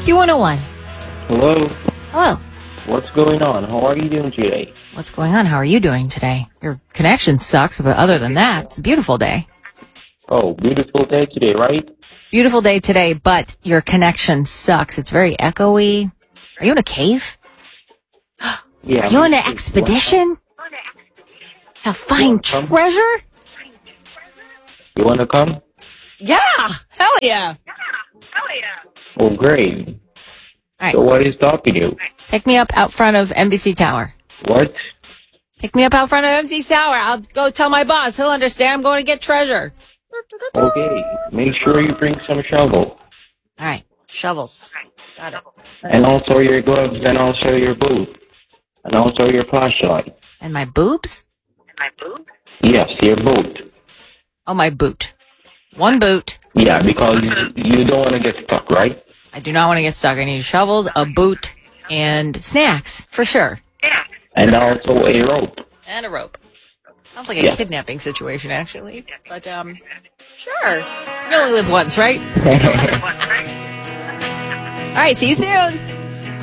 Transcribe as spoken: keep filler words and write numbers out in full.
Q one oh one. Hello. Hello. What's going on? How are you doing today? What's going on? How are you doing today? Your connection sucks, but other than that, it's a beautiful day. Oh, beautiful day today, right? Beautiful day today, but your connection sucks. It's very echoey. Are you in a cave? Yeah. Are you on an expedition? To find treasure? You want to come? Yeah! Hell yeah! Oh, great. All right. So what is stopping you? Pick me up out front of M B C Tower. What? Pick me up out front of M B C Tower. I'll go tell my boss. He'll understand. I'm going to get treasure. Okay. Make sure you bring some shovel. All right. Shovels. Got it. And also your gloves, and also your boot. And also your flashlight. And my boobs? Yes, your boot. Oh, my boot. One boot. Yeah, because you don't want to get stuck, right? I do not want to get stuck. I need shovels, a boot, and snacks, for sure. And also a rope. And a rope. Sounds like a Yeah. kidnapping situation, actually. But, um, sure. You only live once, right? All right, see you soon.